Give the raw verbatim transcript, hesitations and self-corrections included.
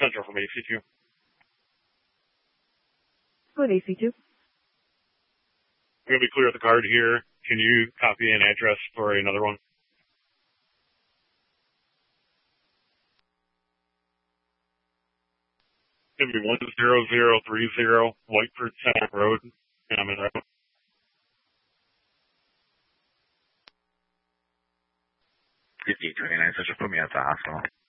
Central from A C two. Good, A C two. I'm going to be clear at the card here. Can you copy an address for another one? It's going to be one zero zero three zero Whiteford Center Road, Hammond Road. fifty twenty-nine, Central, put me at the hospital.